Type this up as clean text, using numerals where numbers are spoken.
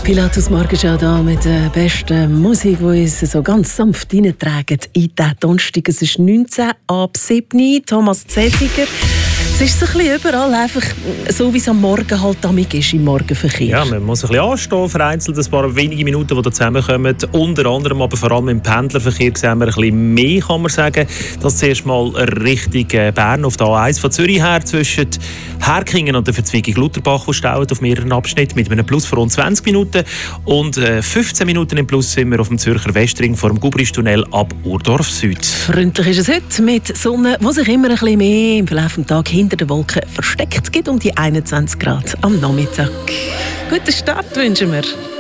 Pilatus Morgenschau da mit der besten Musik, die uns so ganz sanft reinträgt in diesen Donnerstag. Es ist 19 ab 7. Thomas Zesiger. Es ist so ein bisschen überall einfach so, wie es am Morgen halt damit ist im Morgenverkehr. Ja, man muss ein bisschen anstehen, vereinzelt ein paar wenige Minuten, die da zusammenkommen. Unter anderem, aber vor allem im Pendlerverkehr sehen wir ein bisschen mehr, kann man sagen. Das zuerst mal Richtung Bern auf der A1 von Zürich her zwischen Herkingen und der Verzweigung Lutherbach, die staut auf mehreren Abschnitten mit einem Plus von rund 20 Minuten. Und 15 Minuten im Plus sind wir auf dem Zürcher Westring vor dem Gubristunnel ab Urdorf Süd. Freundlich ist es heute mit Sonne, die sich immer ein bisschen mehr im Verlauf des Tages hinter den Wolken versteckt. Es gibt um die 21 Grad am Nachmittag. Guten Start wünschen wir.